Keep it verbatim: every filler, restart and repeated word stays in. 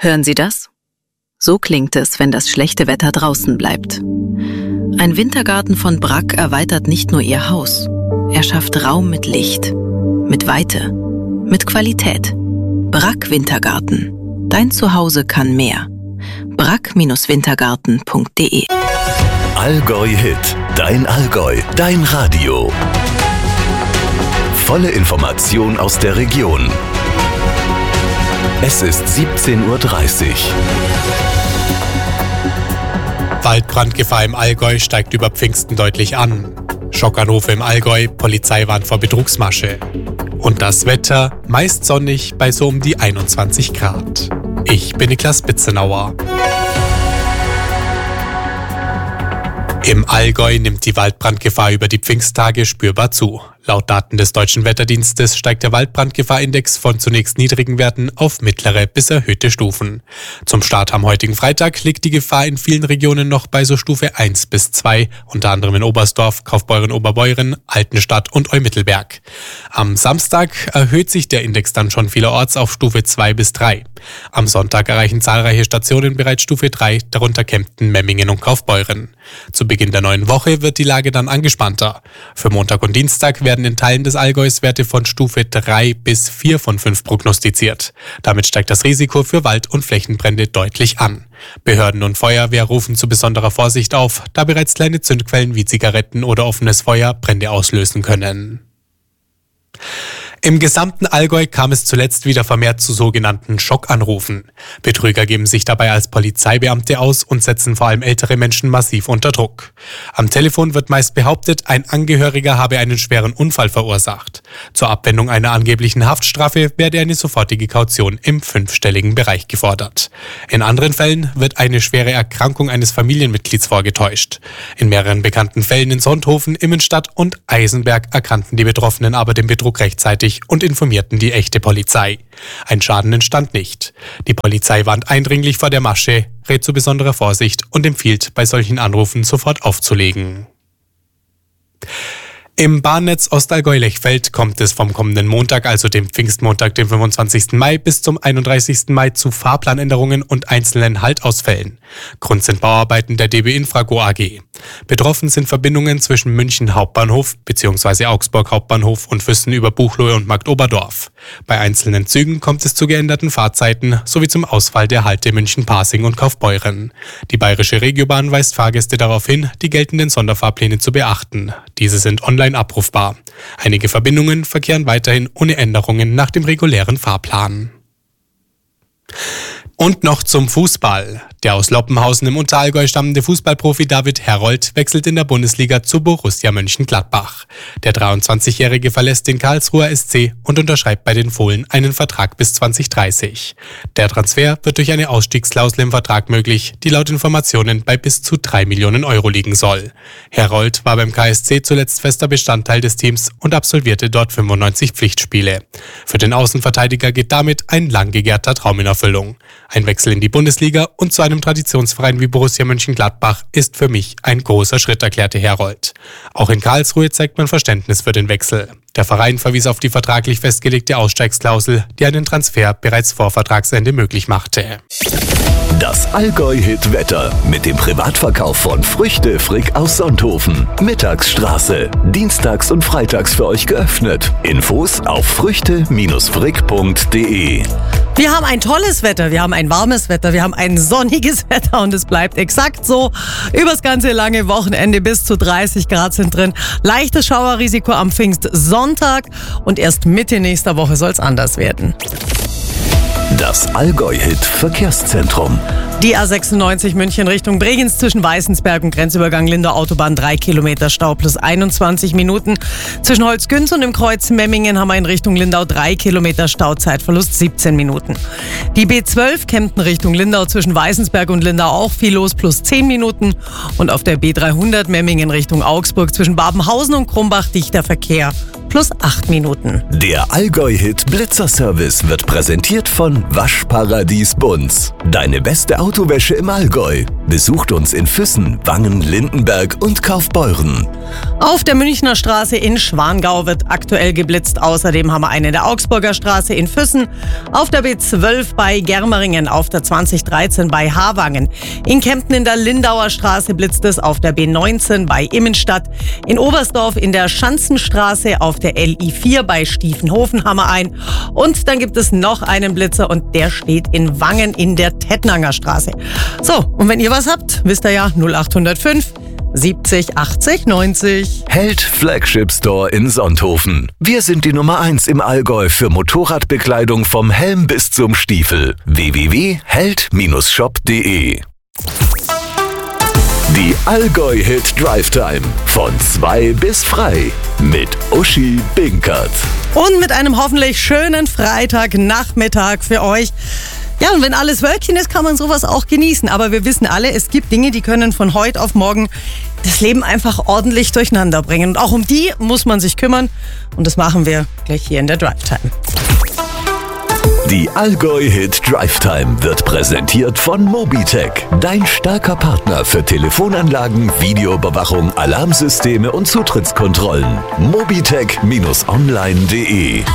Hören Sie das? So klingt es, wenn das schlechte Wetter draußen bleibt. Ein Wintergarten von Brack erweitert nicht nur Ihr Haus. Er schafft Raum mit Licht, mit Weite, mit Qualität. Brack Wintergarten. Dein Zuhause kann mehr. brack Wintergarten punkt de Allgäu Hit. Dein Allgäu. Dein Radio. Volle Information aus der Region. Es ist siebzehn Uhr dreißig. Waldbrandgefahr im Allgäu steigt über Pfingsten deutlich an. Schockanrufe im Allgäu, Polizei warnt vor Betrugsmasche. Und das Wetter, meist sonnig bei so um die einundzwanzig Grad. Ich bin Niklas Bitzenauer. Im Allgäu nimmt die Waldbrandgefahr über die Pfingsttage spürbar zu. Laut Daten des Deutschen Wetterdienstes steigt der Waldbrandgefahrindex von zunächst niedrigen Werten auf mittlere bis erhöhte Stufen. Zum Start am heutigen Freitag liegt die Gefahr in vielen Regionen noch bei so Stufe eins bis zwei, unter anderem in Oberstdorf, Kaufbeuren-Oberbeuren, Altenstadt und Eumittelberg. Am Samstag erhöht sich der Index dann schon vielerorts auf Stufe zwei bis drei. Am Sonntag erreichen zahlreiche Stationen bereits Stufe drei, darunter Kempten, Memmingen und Kaufbeuren. Zu Beginn der neuen Woche wird die Lage dann angespannter. Für Montag und Dienstag werden in Teilen des Allgäus Werte von Stufe drei bis vier von fünf prognostiziert. Damit steigt das Risiko für Wald- und Flächenbrände deutlich an. Behörden und Feuerwehr rufen zu besonderer Vorsicht auf, da bereits kleine Zündquellen wie Zigaretten oder offenes Feuer Brände auslösen können. Im gesamten Allgäu kam es zuletzt wieder vermehrt zu sogenannten Schockanrufen. Betrüger geben sich dabei als Polizeibeamte aus und setzen vor allem ältere Menschen massiv unter Druck. Am Telefon wird meist behauptet, ein Angehöriger habe einen schweren Unfall verursacht. Zur Abwendung einer angeblichen Haftstrafe werde eine sofortige Kaution im fünfstelligen Bereich gefordert. In anderen Fällen wird eine schwere Erkrankung eines Familienmitglieds vorgetäuscht. In mehreren bekannten Fällen in Sonthofen, Immenstadt und Eisenberg erkannten die Betroffenen aber den Betrug rechtzeitig und informierten die echte Polizei. Ein Schaden entstand nicht. Die Polizei warnt eindringlich vor der Masche, rät zu besonderer Vorsicht und empfiehlt, bei solchen Anrufen sofort aufzulegen. Im Bahnnetz Ostallgäu-Lechfeld kommt es vom kommenden Montag, also dem Pfingstmontag, dem fünfundzwanzigsten Mai, bis zum einunddreißigsten Mai zu Fahrplanänderungen und einzelnen Haltausfällen. Grund sind Bauarbeiten der D B Infrago A G. Betroffen sind Verbindungen zwischen München Hauptbahnhof bzw. Augsburg Hauptbahnhof und Füssen über Buchloe und Marktoberdorf. Bei einzelnen Zügen kommt es zu geänderten Fahrzeiten sowie zum Ausfall der Halte München-Pasing und Kaufbeuren. Die Bayerische Regiobahn weist Fahrgäste darauf hin, die geltenden Sonderfahrpläne zu beachten. Diese sind online abrufbar. Einige Verbindungen verkehren weiterhin ohne Änderungen nach dem regulären Fahrplan. Und noch zum Fußball. Der aus Loppenhausen im Unterallgäu stammende Fußballprofi David Herold wechselt in der Bundesliga zu Borussia Mönchengladbach. Der dreiundzwanzigjährige verlässt den Karlsruher S C und unterschreibt bei den Fohlen einen Vertrag bis zwanzig dreißig. Der Transfer wird durch eine Ausstiegsklausel im Vertrag möglich, die laut Informationen bei bis zu drei Millionen Euro liegen soll. Herold war beim K S C zuletzt fester Bestandteil des Teams und absolvierte dort fünfundneunzig Pflichtspiele. Für den Außenverteidiger geht damit ein lang gegehrter Traum in Erfüllung. Ein Wechsel in die Bundesliga und zu einem Traditionsverein wie Borussia Mönchengladbach ist für mich ein großer Schritt, erklärte Herold. Auch in Karlsruhe zeigt man Verständnis für den Wechsel. Der Verein verwies auf die vertraglich festgelegte Ausstiegsklausel, die einen Transfer bereits vor Vertragsende möglich machte. Das Allgäu-Hit-Wetter mit dem Privatverkauf von Früchte Frick aus Sonthofen. Mittagsstraße. Dienstags und freitags für euch geöffnet. Infos auf früchte frick punkt de. Wir haben ein tolles Wetter, wir haben ein warmes Wetter, wir haben ein sonniges Wetter und es bleibt exakt so. Übers ganze lange Wochenende bis zu dreißig Grad sind drin. Leichtes Schauerrisiko am Pfingstsonntag und erst Mitte nächster Woche soll es anders werden. Das Allgäu-Hit Verkehrszentrum. Die A sechsundneunzig München Richtung Bregenz zwischen Weißensberg und Grenzübergang Lindau Autobahn drei Kilometer Stau plus einundzwanzig Minuten. Zwischen Holzgünz und im Kreuz Memmingen haben wir in Richtung Lindau drei Kilometer Stau, Zeitverlust siebzehn Minuten. Die B zwölf Kempten Richtung Lindau zwischen Weißensberg und Lindau auch viel los plus zehn Minuten. Und auf der B dreihundert Memmingen Richtung Augsburg zwischen Babenhausen und Krumbach dichter Verkehr plus acht Minuten. Der Allgäu-Hit Blitzerservice wird präsentiert von Waschparadies Bunz. Deine beste Autowäsche im Allgäu. Besucht uns in Füssen, Wangen, Lindenberg und Kaufbeuren. Auf der Münchner Straße in Schwangau wird aktuell geblitzt. Außerdem haben wir eine in der Augsburger Straße in Füssen, auf der B zwölf bei Germeringen, auf der zwanzig dreizehn bei Hawangen. In Kempten in der Lindauer Straße blitzt es, auf der B neunzehn bei Immenstadt. In Oberstdorf in der Schanzenstraße, auf der L I vier bei Stiefenhofen haben wir ein. Und dann gibt es noch einen Blitzer und der steht in Wangen in der Tettnanger Straße. So, und wenn ihr was habt, wisst ihr ja, null acht null fünf siebzig achtzig neunzig. Held Flagship Store in Sonthofen. Wir sind die Nummer eins im Allgäu für Motorradbekleidung vom Helm bis zum Stiefel. w w w punkt held Bindestrich shop punkt de. Die Allgäu-Hit Drive Time von zwei bis frei mit Uschi Binkert. Und mit einem hoffentlich schönen Freitagnachmittag für euch. Ja, und wenn alles Wölkchen ist, kann man sowas auch genießen. Aber wir wissen alle, es gibt Dinge, die können von heute auf morgen das Leben einfach ordentlich durcheinander bringen. Und auch um die muss man sich kümmern. Und das machen wir gleich hier in der Drive Time. Die Allgäu-Hit Drive Time wird präsentiert von Mobitech, dein starker Partner für Telefonanlagen, Videoüberwachung, Alarmsysteme und Zutrittskontrollen. Mobitech Bindestrich online punkt de